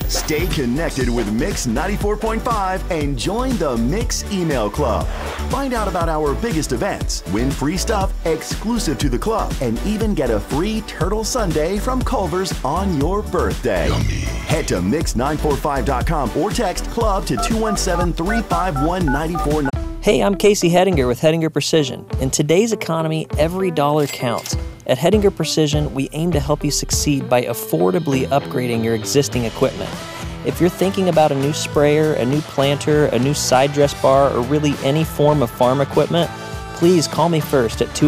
Stay connected with Mix 94.5 and join the Mix Email Club. Find out about our biggest events, win free stuff exclusive to the club, and even get a free turtle sundae from Culver's on your birthday. Head to mix945.com or text club to 217-351-9490. Hey, I'm Casey Hettinger with Hettinger Precision. In today's economy, every dollar counts. At Hettinger Precision, we aim to help you succeed by affordably upgrading your existing equipment. If you're thinking about a new sprayer, a new planter, a new side dress bar, or really any form of farm equipment, please call me first at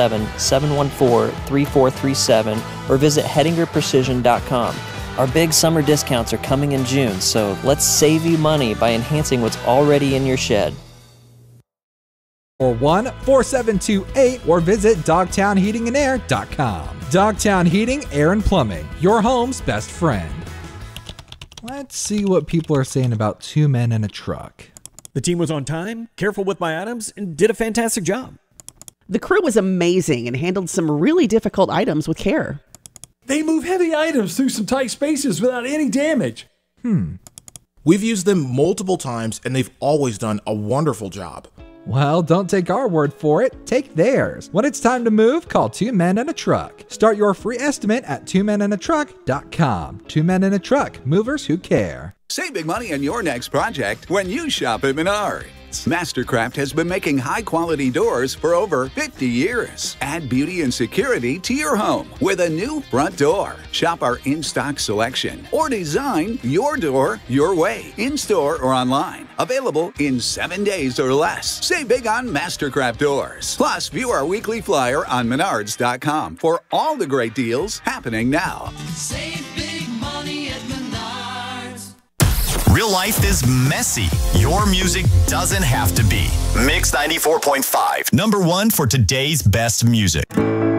217-714-3437 or visit HettingerPrecision.com. Our big summer discounts are coming in June, so let's save you money by enhancing what's already in your shed. Or 1-4728 or visit DogtownHeatingandAir.com. Dogtown Heating, Air, and Plumbing, your home's best friend. Let's see what people are saying about Two Men and a Truck. The team was on time, careful with my items, and did a fantastic job. The crew was amazing and handled some really difficult items with care. They move heavy items through some tight spaces without any damage. We've used them multiple times and they've always done a wonderful job. Well, don't take our word for it. Take theirs. When it's time to move, call Two Men and a Truck. Start your free estimate at twomenandatruck.com. Two Men and a Truck. Movers who care. Save big money on your next project when you shop at Menards. Mastercraft has been making high-quality doors for over 50 years. Add beauty and security to your home with a new front door. Shop our in-stock selection or design your door your way, in-store or online. Available in 7 days or less. Save big on Mastercraft doors. Plus, view our weekly flyer on Menards.com for all the great deals happening now. Save big money at Menards. Real life is messy. Your music doesn't have to be. Mix 94.5, #1 for today's best music.